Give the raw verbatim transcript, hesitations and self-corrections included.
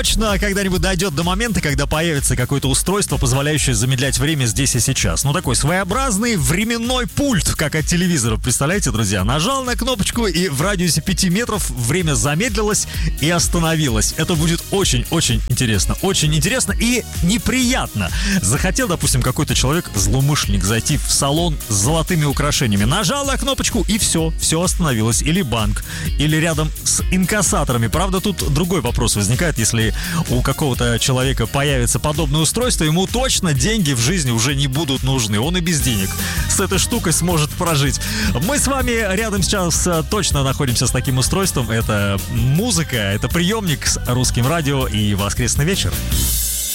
Точно когда-нибудь дойдет до момента, когда появится какое-то устройство, позволяющее замедлять время здесь и сейчас. Ну, такой своеобразный временной пульт, как от телевизора. Представляете, друзья? Нажал на кнопочку, и в радиусе пяти метров время замедлилось и остановилось. Это будет очень-очень интересно. Очень интересно и неприятно. Захотел, допустим, какой-то человек, злоумышленник, зайти в салон с золотыми украшениями. Нажал на кнопочку, и все. Все остановилось. Или банк, или рядом с инкассаторами. Правда, тут другой вопрос возникает, если у какого-то человека появится подобное устройство, ему точно деньги в жизни уже не будут нужны. Он и без денег с этой штукой сможет прожить. Мы с вами рядом сейчас точно находимся с таким устройством. Это музыка, это приемник с русским радио и воскресный вечер.